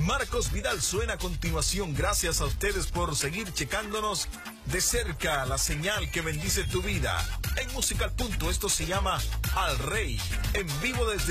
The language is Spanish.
Marcos Vidal suena a continuación. Gracias a ustedes por seguir checándonos de cerca, la señal que bendice tu vida. En Musical Punto, esto se llama Al Rey, en vivo desde